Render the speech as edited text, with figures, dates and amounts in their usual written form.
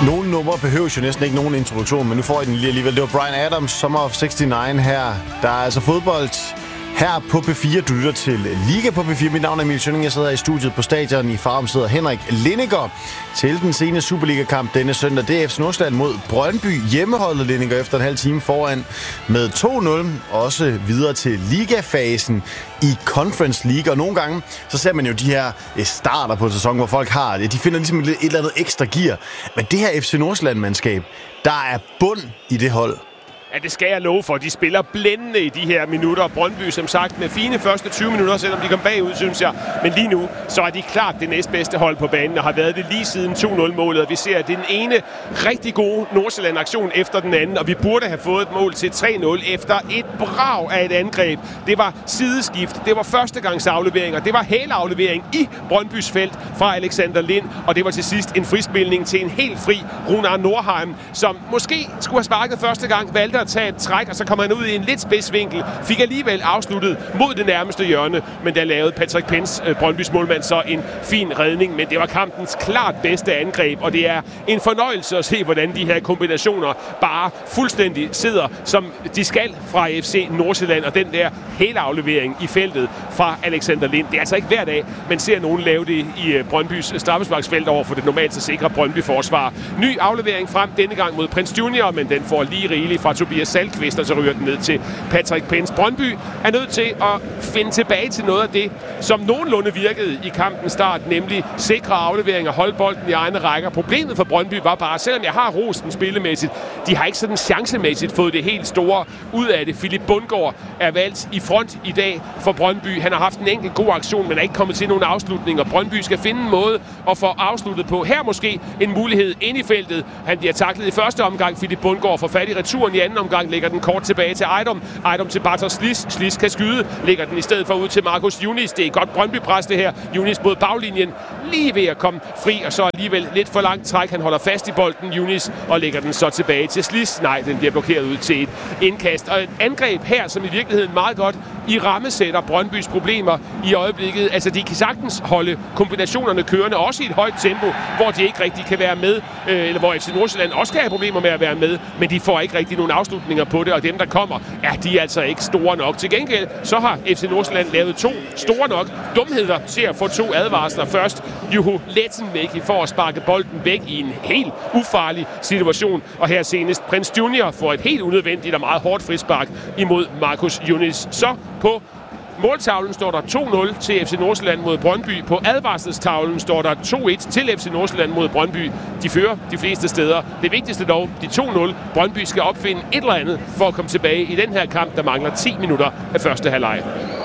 Nogle numre behøver jo næsten ikke nogen introduktion, men nu får I den lige alligevel. Det var Bryan Adams, Summer of 69 her. Der er altså fodbold her på P4. Du lytter til Liga på P4. Mit navn er Emil Schønning. Jeg sidder her i studiet på stadion. I Farum sidder Henrik Lindinger til den sene Superliga-kamp denne søndag. Det er FC Nordsjælland mod Brøndby. Hjemmeholdet Lindinger efter en halv time foran med 2-0. Også videre til ligafasen i Conference League. Og nogle gange, så ser man jo de her starter på sæsonen, hvor folk har det. De finder ligesom et eller andet ekstra gear. Men det her FC Nordsjælland-mandskab, der er bund i det hold. Ja, det skal jeg love for. De spiller blændende i de her minutter. Brøndby, som sagt, med fine første 20 minutter, selvom de kom bagud, synes jeg. Men lige nu, så er de klart det næstbedste hold på banen, og har været det lige siden 2-0-målet. Vi ser, at det er den ene rigtig gode Nordsjælland-aktion efter den anden, og vi burde have fået et mål til 3-0 efter et brag af et angreb. Det var sideskift, det var førstegangsafleveringer, det var hælaflevering i Brøndbys felt fra Alexander Lind, og det var til sidst en frispilning til en helt fri Runar Nordheim, som måske skulle have sparket første gang, valgte at tage et træk, og så kom han ud i en lidt spidsvinkel. Fik alligevel afsluttet mod det nærmeste hjørne, men der lavede Patrick Pence, Brøndbys målmand, så en fin redning. Men det var kampens klart bedste angreb, og det er en fornøjelse at se, hvordan de her kombinationer bare fuldstændig sidder, som de skal fra FC Nordsjælland, og den der hele aflevering i feltet fra Alexander Lind. Det er altså ikke hver dag, man ser nogen lave det i Brøndbys straffesparksfelt over for det normalt så sikre Brøndby-forsvar. Ny aflevering frem denne gang mod Prince Junior, men den får lige rigeligt fra Tobias Salkvist, og så ryger den ned til Patrick Pence. Brøndby er nødt til at finde tilbage til noget af det, som nogenlunde virkede i kampens start, nemlig sikre afleveringer, holde bolden i egne rækker. Problemet for Brøndby var bare, selvom jeg har rosten spillemæssigt, de har ikke sådan chancemæssigt fået det helt store ud af det. Philip Bundgaard er valgt i front i dag for Brøndby. Han har haft en enkelt god aktion, men er ikke kommet til nogen afslutninger. Brøndby skal finde en måde at få afsluttet på. Her måske en mulighed ind i feltet. Han bliver taklet i første omgang. Philip Bundgaard får fat i returen i anden omgang, lægger den kort tilbage til Ejdom. Ejdom til Bartosz Sliss. Sliss kan skyde, lægger den i stedet for ud til Marcus Yunis. Det er godt Brøndby-pres det her. Yunis mod baglinjen, lige ved at komme fri, og så alligevel lidt for langt træk. Han holder fast i bolden, Yunis, og lægger den så tilbage til Sliss. Nej, den bliver blokeret ud til et indkast. Og et angreb her, som i virkeligheden meget godt i rammesætter Brøndbys problemer i øjeblikket. Altså, de kan sagtens holde kombinationerne kørende, også i et højt tempo, hvor de ikke rigtig kan være med, eller hvor FC Nordsjælland også kan have problemer med at være med, men de får ikke rigtig nogen afslutninger på det, og dem, der kommer, de er altså ikke store nok. Til gengæld, så har FC Nordsjælland lavet to store nok dumheder til at få to advarsler. Først Juho Letsenmäki for at sparke bolden væk i en helt ufarlig situation, og her senest Prince Junior får et helt unødvendigt og meget hårdt frispark imod Marcus Yunis. Så på måltavlen står der 2-0 til FC Nordsjælland mod Brøndby. På advarselstavlen står der 2-1 til FC Nordsjælland mod Brøndby. De fører de fleste steder. Det vigtigste dog, de 2-0. Brøndby skal opfinde et eller andet for at komme tilbage i den her kamp, der mangler 10 minutter af første halvleg.